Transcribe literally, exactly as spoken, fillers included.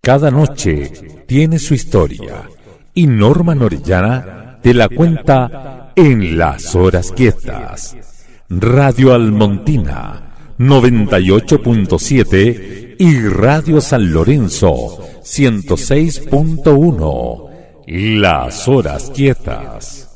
Cada noche tiene su historia y Norman Orellana te la cuenta en Las Horas Quietas. Radio Almontina noventa y ocho punto siete y Radio San Lorenzo ciento seis punto uno. Las Horas Quietas.